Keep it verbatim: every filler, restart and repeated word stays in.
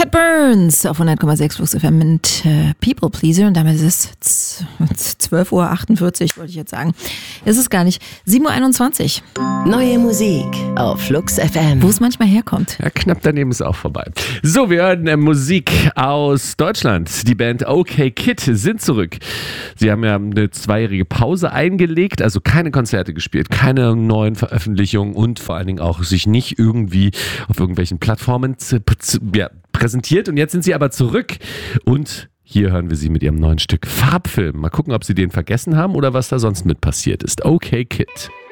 Cat Burns auf hundert Komma sechs Flux F M mit äh, People Pleaser und damit ist es zwölf Uhr achtundvierzig, wollte ich jetzt sagen. Ist es gar nicht. sieben Uhr einundzwanzig. Neue Musik auf Flux F M. Wo es manchmal herkommt. Ja, knapp daneben ist auch vorbei. So, wir hören äh, Musik aus Deutschland. Die Band OK Kid sind zurück. Sie haben ja eine zweijährige Pause eingelegt, also keine Konzerte gespielt, keine neuen Veröffentlichungen und vor allen Dingen auch sich nicht irgendwie auf irgendwelchen Plattformen zu, zu, ja, präsentiert. Und jetzt sind sie aber zurück und hier hören wir sie mit ihrem neuen Stück Farbfilm. Mal gucken, ob sie den vergessen haben oder was da sonst mit passiert ist. OK Kid.